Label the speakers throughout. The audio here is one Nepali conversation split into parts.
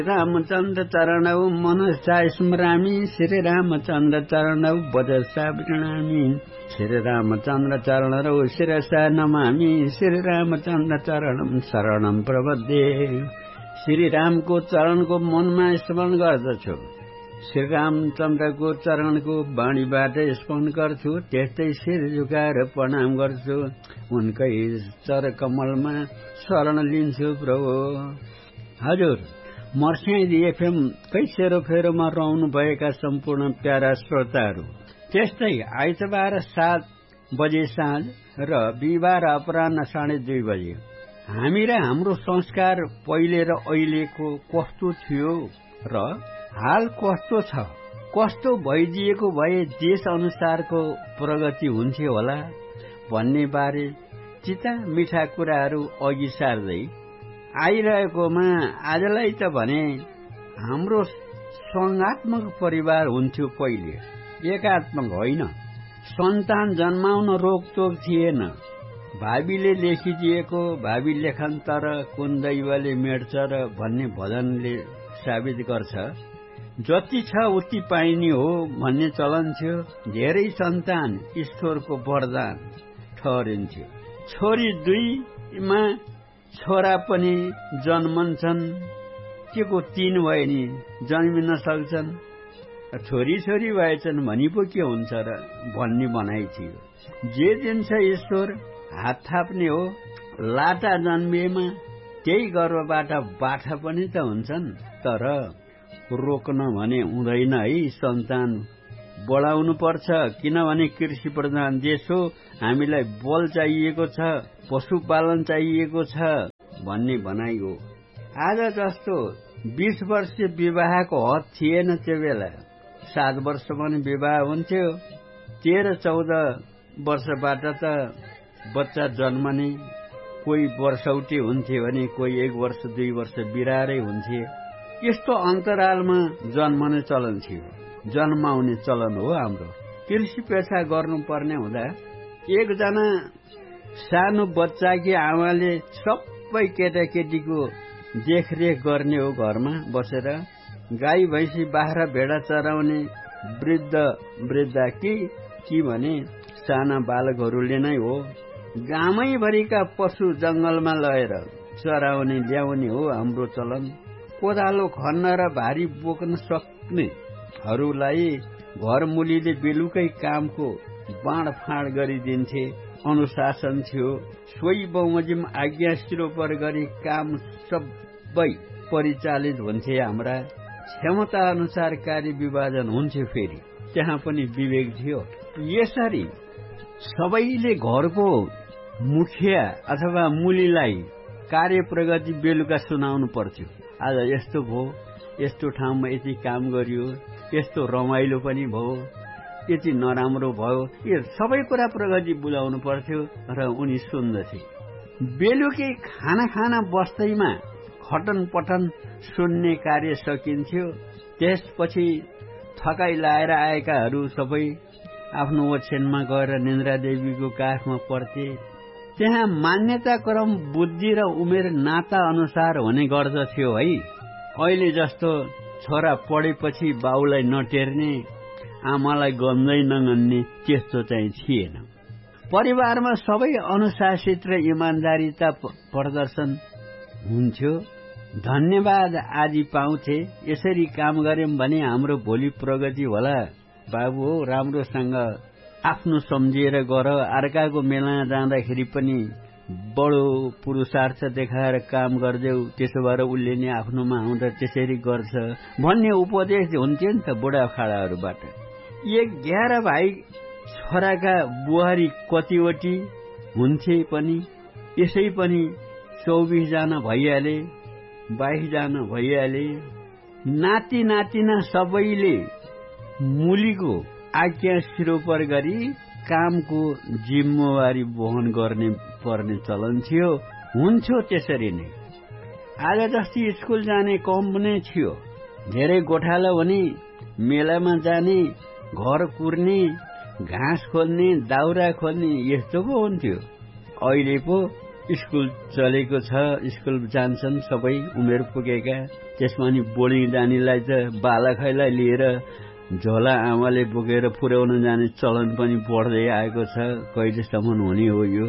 Speaker 1: रामचन्द्र चरणौ मनसा स्मरामि श्री रामचन्द्र चरणौ वदसा प्रणमामि श्री रामचन्द्र चरणौ शिरसा नमामि श्री रामचन्द्र चरणं शरणं प्रपद्ये। श्री रामको चरणको मनमा स्मरण गर्दछु, श्री रामचन्द्रको चरणको वाणीबाट स्मरण गर्छु, त्यस्तै शिर झुकाएर प्रणाम गर्छु, उनकै चरणकमलमा शरण लिन्छु प्रभु। हजुर, मर्स्याइदी एफएम कै सेरोफेरोमा रहनुभएका सम्पूर्ण प्यारा श्रोताहरू, त्यस्तै आइतबार 7 बजे साँझ र बिहिबार अपराह्न 2:30 बजे हामी र हाम्रो संस्कार पहिले र अहिलेको कस्तो थियो र हाल कस्तो छ, कस्तो भइदिएको भए देश अनुसारको प्रगति हुन्थ्यो होला भन्ने बारे चिता मिठा कुराहरू अघि सार्दै आइरहेकोमा आजलाई त भने हाम्रो संघात्मक परिवार हुन्थ्यो पहिले, एकात्मक होइन। सन्तान जन्माउन रोकटोक थिएन। भावीले लेखिदिएको भावी लेखन तर कुन दैवले मेट्छ र भन्ने भजनले साबित गर्छ। जति छ उति पाइने हो भन्ने चलन थियो। धेरै सन्तान ईश्वरको वरदान ठहरिन्थ्यो। छोरी 2मा छोरा पनि जन्मन्छन्, के को 3 भए नि जन्मिन सक्छन्, छोरी छोरी भएछन् भनी पो के हुन्छ र भन्ने भनाइ थियो। जे दिन्छ ईश्वर हात थाप्ने हो। लाटा जन्मिएमा त्यही गर्भबाट बाठा पनि त हुन्छन्, तर रोक्न भने हुँदैन है। सन्तान बढाउनु पर्छ, किनभने कृषि प्रधान देश हो, हामीलाई बल चाहिएको छ, पशुपालन चाहिएको छ भन्ने भनाइ हो। आज जस्तो 20 वर्षीय विवाहको हद थिएन त्यो बेला। 7 वर्ष पनि विवाह हुन्थ्यो। 13-14 वर्षबाट त बच्चा जन्मने, कोही वर्षौटी हुन्थ्यो भने कोही 1 वर्ष 2 वर्ष बिरारै हुन्थे। यस्तो अन्तरालमा जन्मने चलन थियो, जन्माउने चलन हो हाम्रो। कृषि पेशा गर्नुपर्ने हुँदा एकजना सानो बच्चाकी आमाले सबै केटाकेटीको देखरेख गर्ने हो। घरमा बसेर गाई भैँसी बाख्रा भेडा चराउने वृद्धा कि भने साना बालकहरूले नै हो। गामैभरिका पशु जंगलमा लगेर चराउने ल्याउने हो हाम्रो चलन। कोदालो खन्न र भारी बोक्न सक्नेहरूलाई घर मुलीले बेलुकै कामको बाँडफाँड गरिदिन्थे। अनुशासन थियो। सोही बमोजिम आज्ञा सिरोपर गरी काम सबै परिचालित हुन्थे। हाम्रा क्षमता अनुसार कार्य विभाजन हुन्थ्यो। फेरि त्यहाँ पनि विवेक थियो। यसरी सबैले घरको मुखिया अथवा मुलीलाई कार्य प्रगति बेलुका सुनाउनु पर्थ्यो। आज यस्तो भयो, यस्तो ठाउँमा यति काम गरियो, यस्तो रमाइलो पनि भयो, यति नराम्रो भयो, यो सबै कुरा प्रगति बुझाउनु पर्थ्यो र उनी सुन्दथे। बेलुकी खाना बस्दैमा खटन पटन सुन्ने कार्य सकिन्थ्यो। त्यसपछि थकाइ लाएर आएकाहरू सबै आफ्नो ओछ्यानमा गएर निन्द्रा देवीको काखमा पर्थे। त्यहाँ मान्यता क्रम बुद्धि र उमेर नाता अनुसार हुने गर्दथ्यो है। अहिले जस्तो छोरा पढेपछि बाउलाई नटेर्ने, आमालाई गन्दै नगन्ने त्यस्तो चाहिँ थिएन। परिवारमा सबै अनुशासित र इमान्दारिता प्रदर्शन हुन्थ्यो। धन्यवाद आदि पाउँथे। यसरी काम गर्यौं भने हाम्रो भोलि प्रगति होला। बाबु हो, राम्रोसँग आफ्नो सम्झिएर गर। अर्काको मेलामा जाँदाखेरि पनि बडो पुरुषार्थ देखाएर काम गर्देऊ, त्यसो भएर उसले नि आफ्नोमा आउँदा त्यसरी गर्छ भन्ने उपदेश हुन्थ्यो नि त बुढाखाडाहरूबाट। 11 भाइ छोराका बुहारी कतिवटी हुन्थे पनि, यसै पनि 24 जना भइहाले, 22 जना भइहाले। नाति नातिना सबैले मुलीको आज्ञा सिरोपर गरी कामको जिम्मेवारी वहन गर्ने पर्ने चलन थियो। हुन्थ्यो त्यसरी नै। आज जस्तै स्कुल जाने कम नै थियो। धेरै गोठालो भने मेलामा जाने, घर कुर्ने, घाँस खोल्ने, दाउरा खोल्ने यस्तो पो हुन्थ्यो। अहिले पो स्कुल चलेको छ, स्कुल जान्छन् सबै उमेर पुगेका। त्यसमा नि बोर्डिङ जानेलाई त बालकैलाई लिएर झोला आमाले बोकेर पुर्याउन जाने चलन पनि बढ्दै आएको छ। कहिलेसम्म हुने हो यो?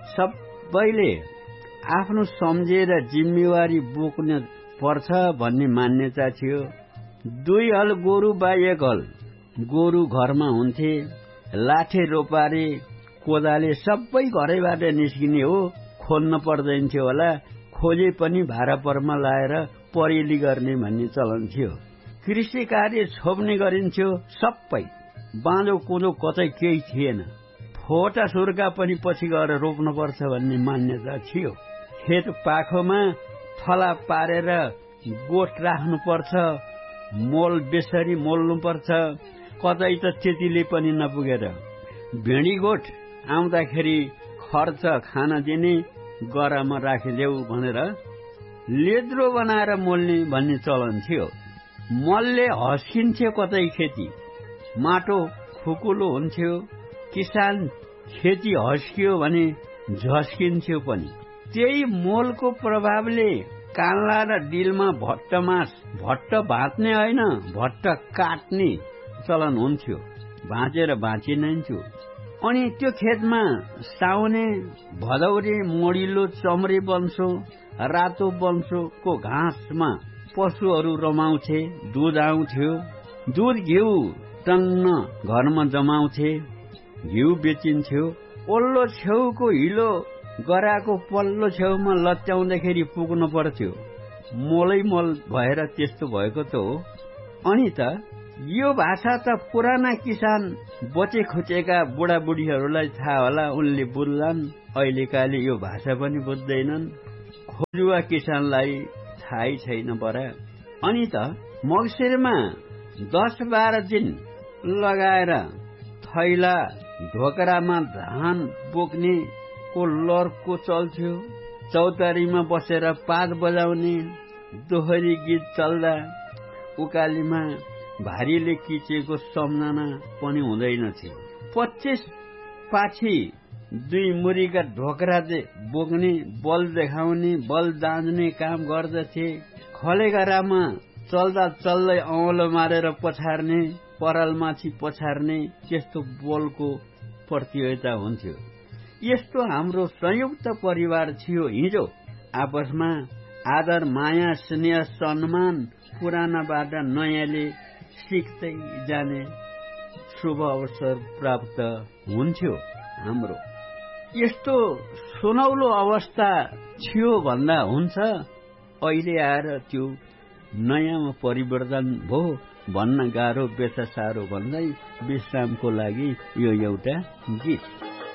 Speaker 1: सबैले आफ्नो सम्झेर जिम्मेवारी बोक्न पर्छ भन्ने मान्यता थियो। 2 हल गोरु बा 1 हल गोरु घरमा हुन्थे। लाठे रोपारे कोदाले सबै घरैबाट निस्किने हो, खोज्न पर्दैन थियो होला। खोजे पनि भाडा परमा लाएर परेली गर्ने भन्ने चलन थियो। कृषि कार्य छोप्ने गरिन्थ्यो सबै। बाँझो कुँदो कतै केही थिएन। फोटा सुर्का पनि पछि गएर रोप्नुपर्छ भन्ने मान्यता थियो। खेत पाखोमा थला पारेर गोठ राख्नुपर्छ, मोल बेसरी मोल्नुपर्छ। कतै त त्यतिले पनि नपुगेर भेडी गोठ आउँदाखेरि खर्च खान दिने, गरामा राखिदेऊ भनेर लेद्रो बनाएर मोल्ने भन्ने चलन थियो। मलले हस्किन्थ्यो कतै खेती, माटो खुकुलो हुन्थ्यो। किसान खेती हस्कियो भने झस्किन्थ्यो पनि। त्यही मोलको प्रभावले कान्ला र डिलमा भट्ट भाँच्ने होइन, भट्ट काट्ने चलन हुन्थ्यो। भाँचेर भाँचिन्थ्यो। अनि त्यो खेतमा साउने, भदौरे, मोडिलो, चम्रे वंशो, रातो वंशोको घाँसमा पशुहरू रमाउँथे। दूध आउँथ्यो। दूध घिउ टन्न घरमा जमाउँथे। घिउ बेचिन्थ्यो। ओल्लो छेउको हिलो गराको पल्लो छेउमा लत्याउँदाखेरि पुग्नु पर्थ्यो। मोलै मोल भएर त्यस्तो भएको त हो। अनि त यो भाषा त पुराना किसान बचे खुचेका बुढाबुढीहरूलाई थाहा होला, उनले बुझ्लान्। अहिलेकाले यो भाषा पनि बुझ्दैनन्। खोजुवा किसानलाई थाहै छैन परा। अनि त मङ्सिरमा 10-12 दिन लगाएर थैला ढोकरामा धान बोक्ने को लर्को चल्थ्यो। चौतारीमा बसेर पात बजाउने, दोहोरी गीत चल्दा उकालीमा भारीले किचेको सम्झना पनि हुँदैनथ्यो। 25 पाछी 2 मुरीका ढोकरा बोक्ने, बल देखाउने, बल दाँज्ने काम गर्दथे। खलेगरामा चल्दा चल्दै औँलो मारेर पछार्ने, परालमाथि पछार्ने, त्यस्तो बोलको प्रतियोगिता हुन्थ्यो। यस्तो हाम्रो संयुक्त परिवार थियो हिजो। आपसमा आदर, माया, स्नेह, सम्मान पुरानाबाट नयाँले सिक्दै जाने शुभ अवसर प्राप्त हुन्थ्यो हाम्रो। यस्तो सुनौलो अवस्था थियो भन्दा हुन्छ। अहिले आएर त्यो नयाँमा परिवर्तन भयो भन्न गाह्रो, बेचा साह्रो भन्दै विश्रामको लागि यो एउटा गीत।